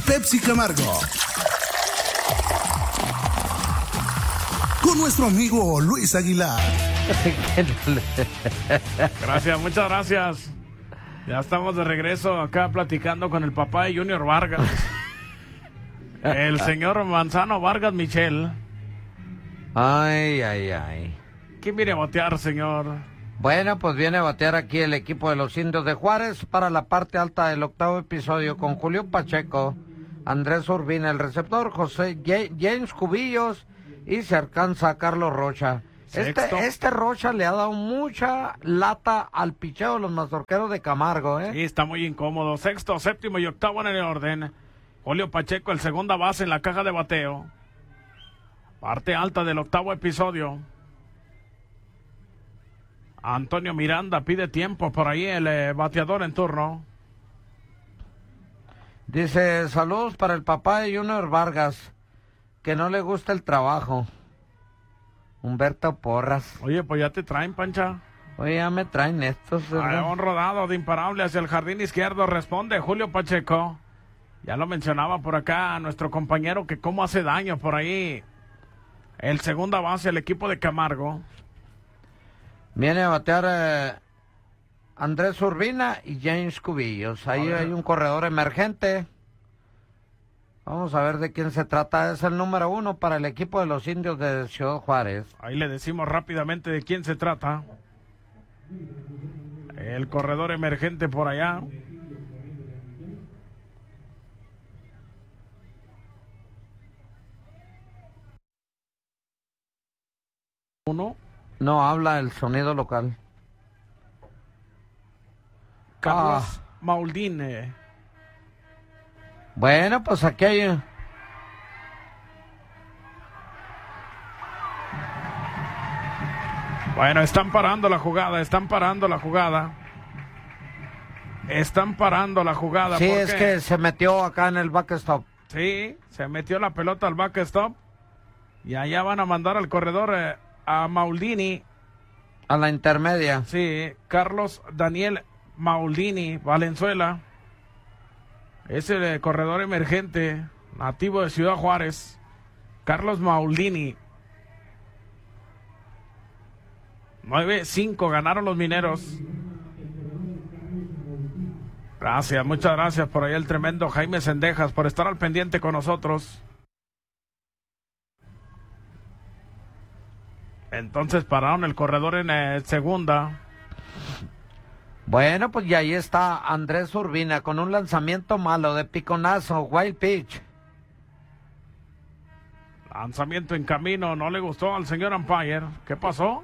Pepsi Camargo. Con nuestro amigo Luis Aguilar. Gracias, muchas gracias. Ya estamos de regreso acá platicando con el papá de Junior Vargas. El señor Manzano Vargas Michel. Ay. ¿Quién viene a batear, señor? Bueno, pues viene a batear aquí el equipo de los Indios de Juárez para la parte alta del octavo episodio con Julio Pacheco, Andrés Urbina, el receptor, James Cubillos y se alcanza a Carlos Rocha. Este Rocha le ha dado mucha lata al picheo de los mazorqueros de Camargo, ¿eh? Sí, está muy incómodo. Sexto, séptimo y octavo en el orden. Julio Pacheco, el segunda base en la caja de bateo. Parte alta del octavo episodio. Antonio Miranda pide tiempo por ahí, el bateador en turno. Dice, saludos para el papá de Junior Vargas, que no le gusta el trabajo. Humberto Porras. Oye, pues ya te traen, Pancha. Oye, ya me traen estos. Un rodado de imparable hacia el jardín izquierdo, responde Julio Pacheco. Ya lo mencionaba por acá nuestro compañero que cómo hace daño por ahí. El segunda base, el equipo de Camargo. Viene a batear Andrés Urbina y James Cubillos. Ahí hay un corredor emergente. Vamos a ver de quién se trata. Es el número 1 para el equipo de los Indios de Ciudad Juárez. Ahí le decimos rápidamente de quién se trata. El corredor emergente por allá. Uno. No habla el sonido local. Carlos Mauldini. Bueno, pues aquí hay... Bueno, están parando la jugada. Sí, es que se metió acá en el backstop. Sí, se metió la pelota al backstop. Y allá van a mandar al corredor a Mauldini. A la intermedia. Sí, Carlos Daniel Mauldini Valenzuela. Es el corredor emergente, nativo de Ciudad Juárez. Carlos Mauldini. 9-5 ganaron los mineros. Gracias, muchas gracias por ahí el tremendo Jaime Cendejas por estar al pendiente con nosotros. Entonces pararon el corredor en segunda. Bueno, pues y ahí está Andrés Urbina con un lanzamiento malo de piconazo, wild pitch. Lanzamiento en camino, no le gustó al señor umpire. ¿Qué pasó?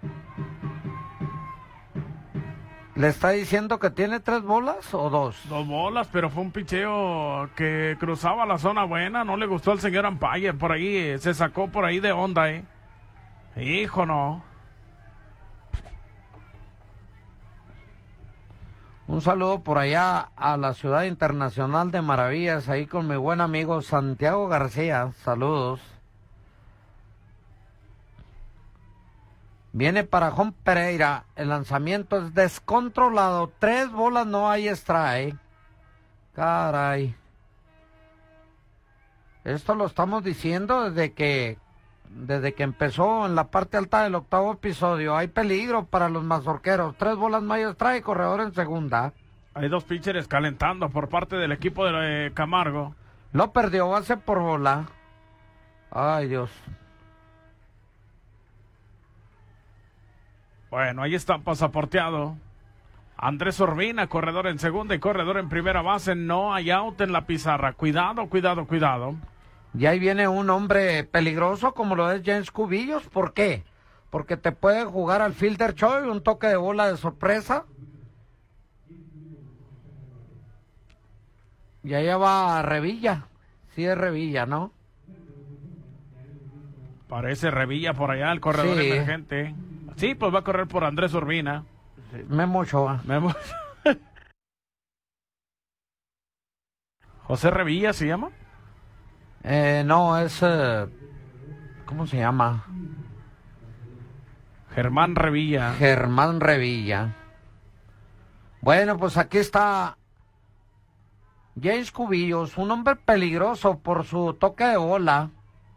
¿Le está diciendo que tiene 3 bolas o 2? 2 bolas, pero fue un picheo que cruzaba la zona buena. No le gustó al señor umpire. Por ahí se sacó por ahí de onda, Hijo, no. Un saludo por allá a la Ciudad Internacional de Maravillas, ahí con mi buen amigo Santiago García. Saludos. Viene para Juan Pereira. El lanzamiento es descontrolado. 3 bolas, no hay strike. Caray. Esto lo estamos diciendo desde que empezó en la parte alta del octavo episodio. Hay peligro para los mazorqueros. 3 bolas, no hay strike, corredor en segunda. Hay 2 pitchers calentando por parte del equipo de Camargo. Lo perdió, base por bola. Ay, Dios. Bueno, ahí está pasaporteado. Andrés Urbina, corredor en segunda y corredor en primera base. No hay out en la pizarra. Cuidado. Y ahí viene un hombre peligroso como lo es James Cubillos. ¿Por qué? Porque te puede jugar al fielder choice, un toque de bola de sorpresa. Y allá va Revilla. Sí es Revilla, ¿no? Parece Revilla por allá, el corredor emergente. Sí, pues va a correr por Andrés Urbina. Memo Ochoa. ¿José Revilla se llama? No, es... ¿cómo se llama? Germán Revilla. Germán Revilla. Bueno, pues aquí está James Cubillos, un hombre peligroso por su toque de bola.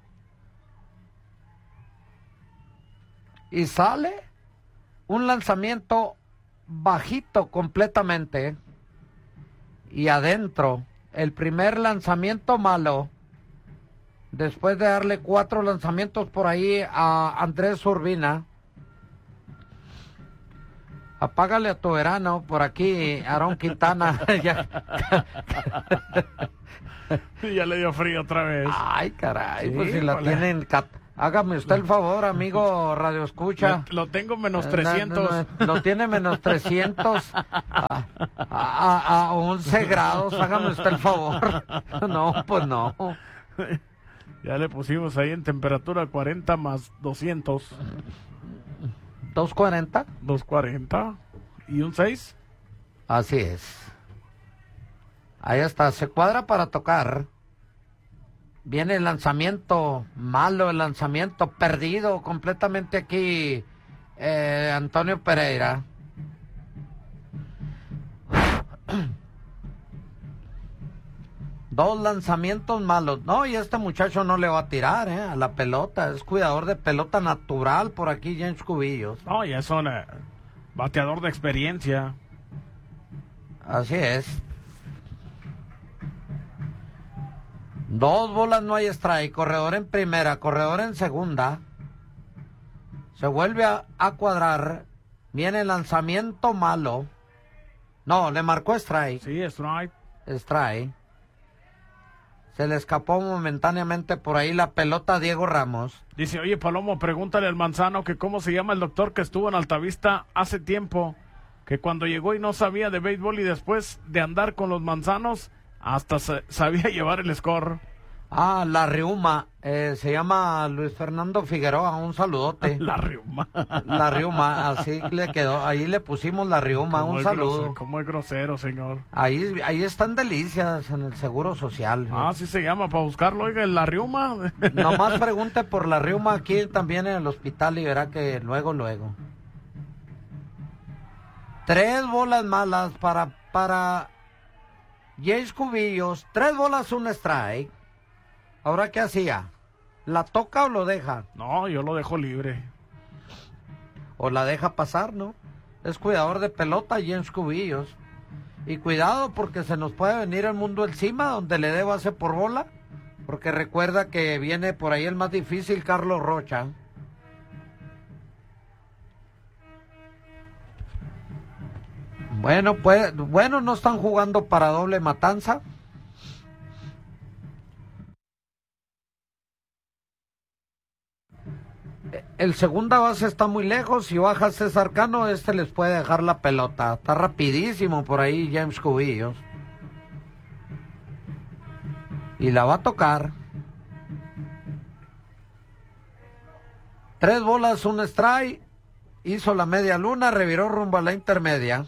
Y sale un lanzamiento bajito completamente. Y adentro, el primer lanzamiento malo. Después de darle 4 lanzamientos por ahí a Andrés Urbina. Apágale a tu verano por aquí, Aarón Quintana. Ya le dio frío otra vez. Ay, caray, Sí, pues si la tienen... Hágame usted el favor, amigo Radio Escucha. Lo tengo menos 300. Lo tiene menos 300 a 11 grados. Hágame usted el favor. No, pues no. Ya le pusimos ahí en temperatura 40 más 200. 240. 240. ¿Y un 6? Así es. Ahí está, se cuadra para tocar. Viene el lanzamiento malo, el lanzamiento perdido completamente aquí, Antonio Pereira. Dos lanzamientos malos. No, y este muchacho no le va a tirar a la pelota. Es cuidador de pelota natural por aquí, James Cubillos. No, ya es un bateador de experiencia. Así es. 2 bolas, no hay strike. Corredor en primera, corredor en segunda. Se vuelve a cuadrar. Viene el lanzamiento malo. No, le marcó strike. Sí, strike. Strike. Se le escapó momentáneamente por ahí la pelota a Diego Ramos. Dice, oye, Palomo, pregúntale al Manzano que cómo se llama el doctor que estuvo en Altavista hace tiempo, que cuando llegó y no sabía de béisbol y después de andar con los manzanos, hasta sabía llevar el score. Ah, la Riuma, se llama Luis Fernando Figueroa, un saludote. La Riuma. La Riuma, así le quedó, ahí le pusimos la Riuma, un saludo. ¿Cómo es grosero, señor? Ahí están delicias en el Seguro Social. Ah, sí se llama, para buscarlo, oiga, la Riuma. Nomás pregunte por la Riuma aquí también en el hospital y verá que luego. 3 bolas malas para James Cubillos, 3 bolas, un strike. ¿Ahora qué hacía? ¿La toca o lo deja? No, yo lo dejo libre. O la deja pasar, ¿no? Es cuidador de pelota, James Cubillos. Y cuidado porque se nos puede venir el mundo encima donde le dé base por bola. Porque recuerda que viene por ahí el más difícil, Carlos Rocha. Bueno, pues, no están jugando para doble matanza. El segunda base está muy lejos. Si baja César Cano, les puede dejar la pelota. Está rapidísimo por ahí James Cubillos. Y la va a tocar. 3 bolas, un strike. Hizo la media luna, reviró rumbo a la intermedia.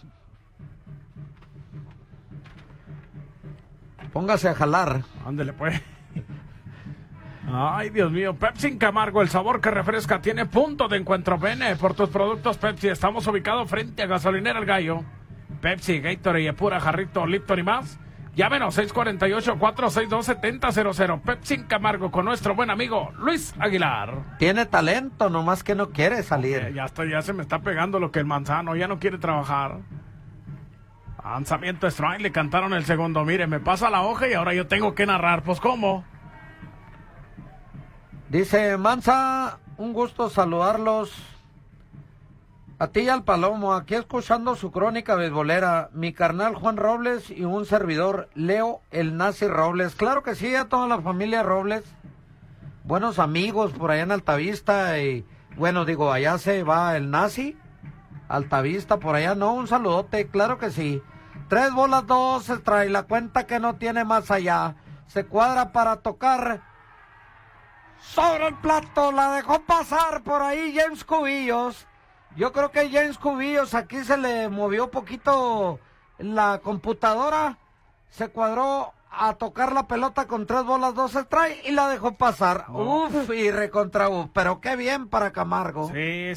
Póngase a jalar. Ándele, pues. Ay, Dios mío. Pepsi Camargo, el sabor que refresca, tiene punto de encuentro. Ven por tus productos Pepsi. Estamos ubicados frente a Gasolinera El Gallo. Pepsi, Gatorade, Pura, Jarrito, Lipton y más. Llámenos 648-462-7000. Pepsi Camargo con nuestro buen amigo Luis Aguilar. Tiene talento, nomás que no quiere salir. Ya se me está pegando lo que el Manzano ya no quiere trabajar. Lanzamiento strike, le cantaron el segundo. Mire, me pasa la hoja y ahora yo tengo que narrar. Pues, ¿cómo? Dice Manza, un gusto saludarlos. A ti y al Palomo, aquí escuchando su crónica beisbolera, mi carnal Juan Robles y un servidor, Leo el Nazi Robles. Claro que sí, a toda la familia Robles. Buenos amigos por allá en Altavista y, bueno, digo, allá se va el Nazi. Altavista, por allá, no, un saludote, claro que sí. 3 bolas, 2 strike, la cuenta que no tiene más allá. Se cuadra para tocar. Sobre el plato, la dejó pasar por ahí James Cubillos. Yo creo que James Cubillos aquí se le movió poquito la computadora. Se cuadró a tocar la pelota con 3 bolas, 2 strike y la dejó pasar. No. Uf, y recontra uf. Pero qué bien para Camargo. Sí.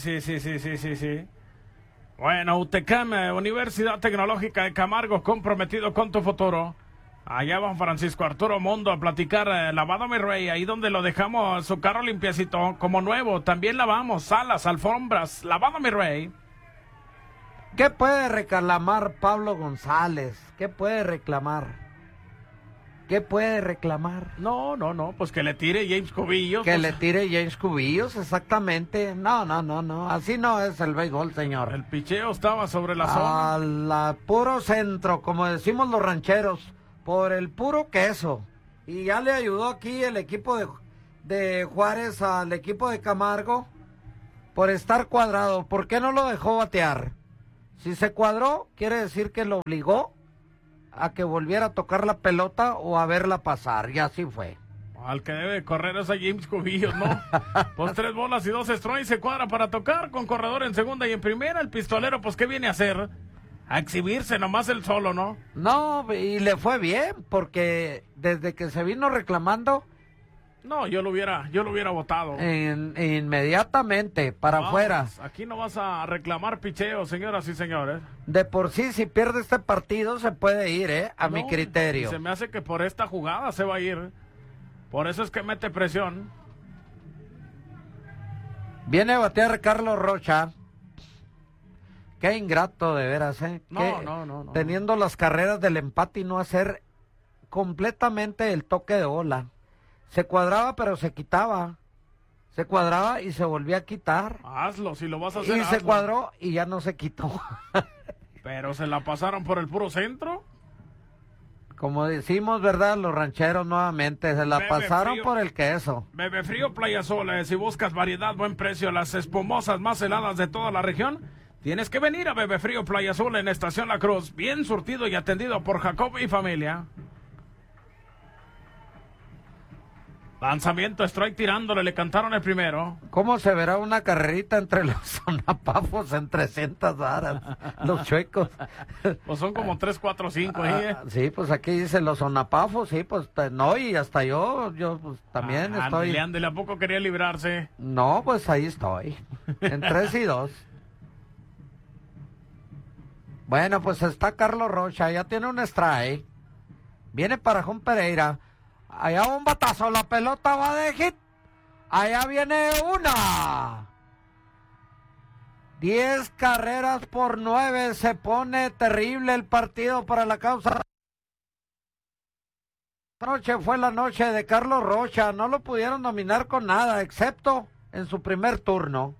Bueno, UTECAM, Universidad Tecnológica de Camargo, comprometido con tu futuro. Allá va Francisco Arturo Mundo a platicar. Lavado mi rey, ahí donde lo dejamos, su carro limpiecito, como nuevo. También lavamos salas, alfombras. Lavado mi rey. ¿Qué puede reclamar Pablo González? ¿Qué puede reclamar? ¿Qué puede reclamar? No, pues que le tire James Cubillos. Que pues, le tire James Cubillos, exactamente. No. Así no es el béisbol, señor. El picheo estaba sobre la zona. Al puro centro, como decimos los rancheros, por el puro queso. Y ya le ayudó aquí el equipo de Juárez al equipo de Camargo por estar cuadrado. ¿Por qué no lo dejó batear? Si se cuadró, quiere decir que lo obligó a que volviera a tocar la pelota o a verla pasar, y así fue. Al que debe correr es a James Cubillos, ¿no? Pues 3 bolas y 2 strikes, se cuadra para tocar con corredor en segunda y en primera. El pistolero, pues, ¿qué viene a hacer? A exhibirse nomás el solo, ¿no? No, y le fue bien, porque desde que se vino reclamando... No, yo lo hubiera votado. Inmediatamente, para afuera. Aquí no vas a reclamar picheo, señoras y señores. De por sí, si pierde este partido, se puede ir, a mi criterio. Se me hace que por esta jugada se va a ir. Por eso es que mete presión. Viene a batear Carlos Rocha. Qué ingrato, de veras, No. Teniendo las carreras del empate y no hacer completamente el toque de bola. Se cuadraba, pero se quitaba. Se cuadraba y se volvía a quitar. Hazlo, si lo vas a hacer. Y se cuadró y ya no se quitó. Pero se la pasaron por el puro centro. Como decimos, ¿verdad? Los rancheros nuevamente se la pasaron por el queso. Bebe Frío Playa Sola. Si buscas variedad, buen precio, las espumosas más heladas de toda la región, tienes que venir a Bebe Frío Playa Sola en Estación La Cruz. Bien surtido y atendido por Jacob y familia. Lanzamiento, strike tirándole, le cantaron el primero. ¿Cómo se verá una carrerita entre los sonapafos en 300 varas? Los chuecos. Pues son como 3, 4, 5. Sí, pues aquí dice los sonapafos, sí, pues no, y hasta yo pues también estoy. Ándale, ¿a poco quería librarse? No, pues ahí estoy, en 3 y 2. Bueno, pues está Carlos Rocha, ya tiene un strike. Viene para Juan Pereira. Allá un batazo, la pelota va de hit. Allá viene una. 10 carreras por 9. Se pone terrible el partido para la causa. Esta noche fue la noche de Carlos Rocha. No lo pudieron dominar con nada, excepto en su primer turno.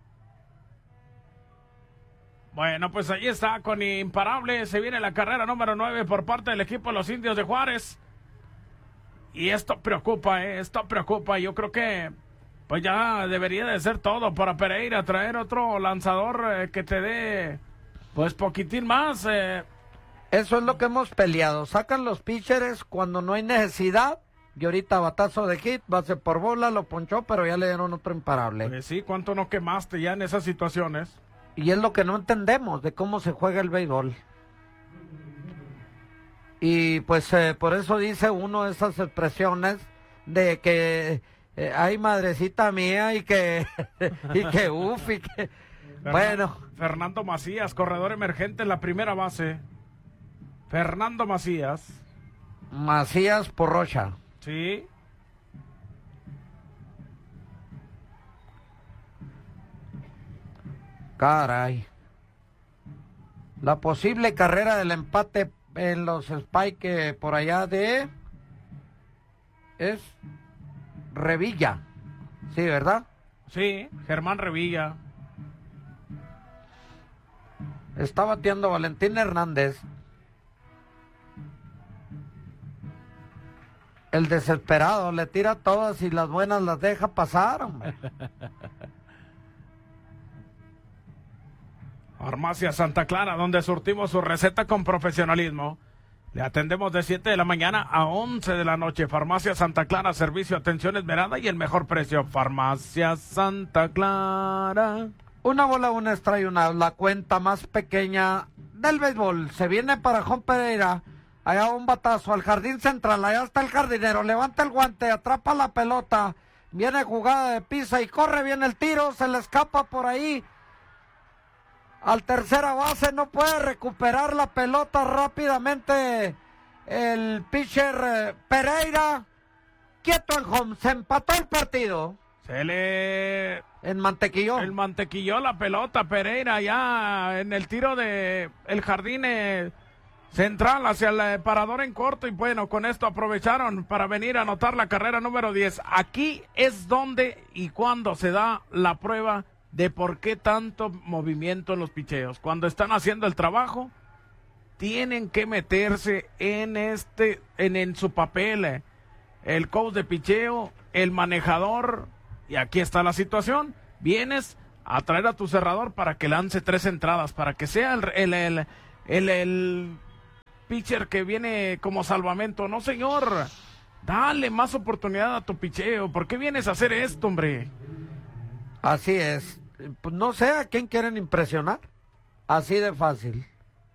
Bueno, pues ahí está, con imparable. Se viene la carrera número 9 por parte del equipo de los Indios de Juárez. Y esto preocupa, esto preocupa. Yo creo que pues ya debería de ser todo para Pereira, traer otro lanzador que te dé pues poquitín más. Eso es lo que hemos peleado. Sacan los pitchers cuando no hay necesidad. Y ahorita batazo de hit, base por bola, lo ponchó, pero ya le dieron otro imparable. Pues sí, ¿cuánto no quemaste ya en esas situaciones? Y es lo que no entendemos de cómo se juega el béisbol. Y pues por eso dice uno esas expresiones de que ay madrecita mía y que y que uf y que bueno. Fernando Macías, corredor emergente en la primera base. Fernando Macías por Rocha. Sí. Caray. La posible carrera del empate en los Spike por allá es Revilla, sí, ¿verdad? Sí, Germán Revilla. Está bateando Valentín Hernández. El desesperado le tira todas y las buenas las deja pasar, hombre. Farmacia Santa Clara, donde surtimos su receta con profesionalismo. Le atendemos de 7 de la mañana a 11 de la noche. Farmacia Santa Clara, servicio, atención esmerada y el mejor precio. Farmacia Santa Clara. Una bola, una strike, la cuenta más pequeña del béisbol. Se viene para Juan Pereira. Allá un batazo al jardín central. Allá está el jardinero. Levanta el guante, atrapa la pelota. Viene jugada de pisa y corre bien el tiro. Se le escapa por ahí. Al tercera base, no puede recuperar la pelota rápidamente el pitcher Pereira, quieto en home, se empató el partido. Se le Mantequilló la pelota Pereira ya en el tiro de el jardín central hacia el parador en corto, y bueno, con esto aprovecharon para venir a anotar la carrera número 10. Aquí es donde y cuando se da la prueba de por qué tanto movimiento en los picheos. Cuando están haciendo el trabajo, tienen que meterse en su papel, el coach de picheo, el manejador, y aquí está la situación. Vienes a traer a tu cerrador para que lance 3 entradas, para que sea el pitcher que viene como salvamento. No, señor, dale más oportunidad a tu picheo. ¿Por qué vienes a hacer esto, hombre? Así es. Pues no sé a quién quieren impresionar. Así de fácil.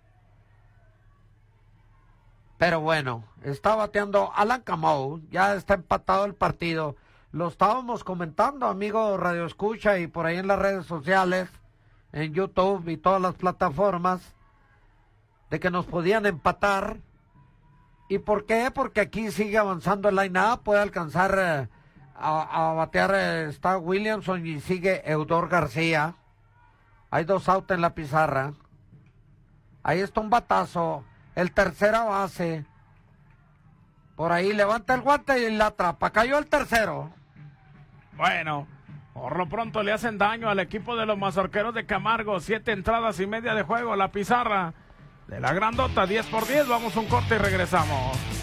Pero bueno, está bateando Alan Camo. Ya está empatado el partido. Lo estábamos comentando, amigo Radio Escucha, y por ahí en las redes sociales, en YouTube y todas las plataformas, de que nos podían empatar. ¿Y por qué? Porque aquí sigue avanzando el line-up. Puede alcanzar a batear, está Williamson y sigue Eudor García. Hay 2 outs en la pizarra. Ahí está un batazo. El tercera base. Por ahí levanta el guante y la atrapa. Cayó el tercero. Bueno, por lo pronto le hacen daño al equipo de los Mazorqueros de Camargo. 7 entradas y media de juego. La pizarra de la grandota, 10-10. Vamos a un corte y regresamos.